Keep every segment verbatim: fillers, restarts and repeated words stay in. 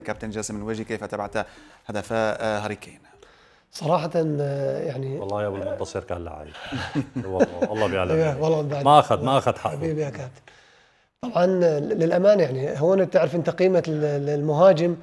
كابتن جاسم الوجي، كيف تابعت هدف هاري كين؟ صراحة يعني والله يا ابو المنتصر كان لعيب والله والله بيعلم يعني. والله ما اخذ ما اخذ حقه حبيبي يا كابتن. طبعا للأمانة يعني هون تعرف انت قيمة المهاجم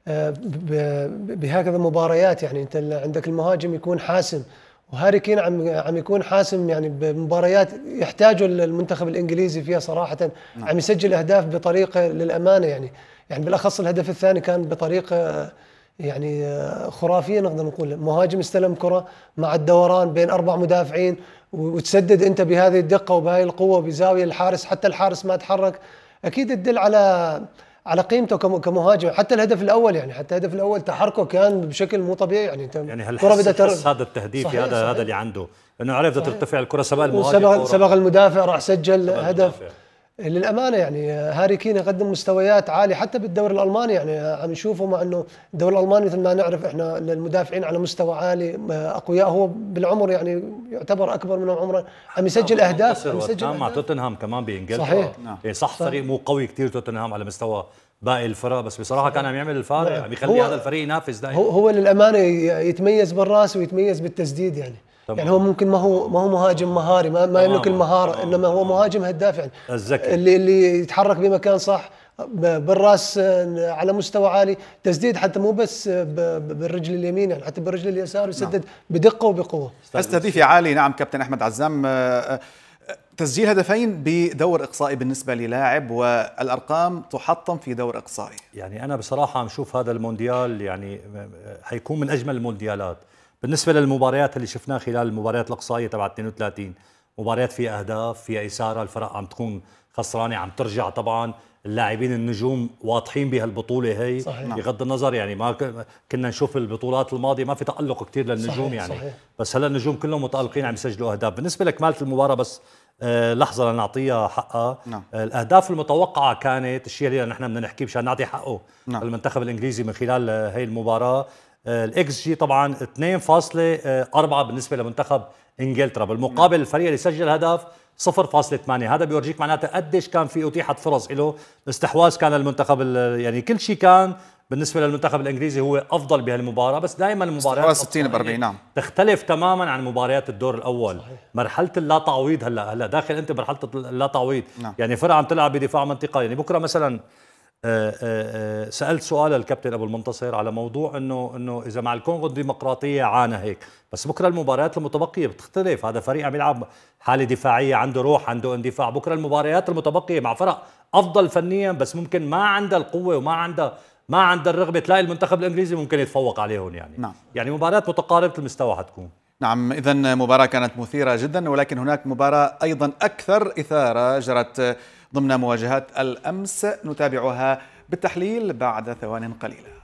بهكذا مباريات، يعني انت عندك المهاجم يكون حاسم، وهاري كين عم عم يكون حاسم يعني بمباريات يحتاجوا المنتخب الانجليزي فيها صراحة. نعم. عم يسجل اهداف بطريقة للأمانة يعني يعني بالاخص الهدف الثاني كان بطريقة يعني خرافية، نقدر نقول مهاجم استلم كرة مع الدوران بين أربع مدافعين وتسدد أنت بهذه الدقة وبهذه القوة وبزاوية الحارس، حتى الحارس ما تحرك. أكيد تدل على على قيمته كمهاجم. حتى الهدف الأول يعني حتى الهدف الأول تحركه كان بشكل مو طبيعي يعني انت يعني هالحس هذا التهديفي هذا صحيح. هذا اللي عنده انه عرف بدها ترتفع الكرة، سبق المهاجم سبق المدافع راح سجل هدف. للأمانة يعني هاري كين يقدم مستويات عالية حتى بالدوري الألماني، يعني عم نشوفه مع أنه الدوري الألماني مثل ما نعرف إحنا المدافعين على مستوى عالي أقوياء، هو بالعمر يعني يعتبر أكبر منهم عمرا، عم يسجل أهداف عم يسجل أهداف مع توتنهام كمان بإنجلترا. صحيح. يعني صح, صح فريق مو قوي كتير توتنهام على مستوى باقي الفرق، بس بصراحة كان عم يعمل الفارق، عم يخلي هذا الفريق ينافس دائما. هو, هو للأمانة يتميز بالراس ويتميز بالتسديد يعني. طبعا. يعني هو ممكن ما هو ما هو مهاجم مهاري، ما, ما يملك المهارة، طبعا. انما هو مهاجم هداف يعني الذكي اللي اللي يتحرك بمكان صح بالراس على مستوى عالي، تسديد حتى مو بس بالرجل اليمين يعني حتى بالرجل اليسار يسدد. نعم. بدقة وبقوة. تهديفي عالي. نعم كابتن أحمد عزام، تسجيل هدفين بدور إقصائي بالنسبة للاعب، والأرقام تحطم في دور إقصائي. يعني أنا بصراحة عم شوف هذا المونديال يعني حيكون من أجمل المونديالات بالنسبة للمباريات اللي شفناها خلال المباريات الإقصائية تبع اثنين وثلاثين. مباريات فيها أهداف، فيها إثارة، الفرق عم تكون خسرانة عم ترجع، طبعا اللاعبين النجوم واضحين بهالبطولة هي. صحيح. بغض النظر يعني ما كنا نشوف البطولات الماضية ما في تألق كتير للنجوم. صحيح. يعني صحيح. بس هلا النجوم كلهم متألقين عم يسجلوا أهداف. بالنسبة لكمالة المباراة بس آه لحظة لنعطيها حقها. نعم. آه الأهداف المتوقعة كانت الشيء اللي نحن بدنا نحكيه مشان نعطي حقه. نعم. المنتخب الإنجليزي من خلال آه هي المباراة. الاكس جي طبعا اثنين فاصلة أربعة بالنسبه لمنتخب انجلترا، بالمقابل نعم. الفريق اللي سجل هدف صفر فاصلة ثمانية. هذا بيورجيك معناته قديش كان في اتيحت فرص له. الاستحواذ كان المنتخب يعني كل شيء كان بالنسبه للمنتخب الانجليزي هو افضل بهالمباراه. بس دائما المباريات ستين بأربعين نعم تختلف تماما عن مباريات الدور الاول. صحيح. مرحله اللا تعويض هلا هلا داخل انت مرحله اللا تعويض. نعم. يعني فرقه عم تلعب بدفاع منطقه. يعني بكره مثلا آآ آآ سألت سؤال الكابتن أبو المنتصر على موضوع إنه إنه إذا مع الكونغو الديمقراطية عانى هيك، بس بكرة المباريات المتبقية بتختلف. هذا فريق عم يلعب حالة دفاعية، عنده روح، عنده اندفاع. بكرة المباريات المتبقية مع فرق أفضل فنيا بس ممكن ما عندها القوة وما عندها ما عندها الرغبة، تلاقي المنتخب الإنجليزي ممكن يتفوق عليهم يعني. نعم. يعني مباريات متقاربة المستوى حتكون. نعم، إذن مباراة كانت مثيرة جدا، ولكن هناك مباراة أيضا أكثر إثارة جرت ضمن مواجهات الأمس، نتابعها بالتحليل بعد ثوان قليلة.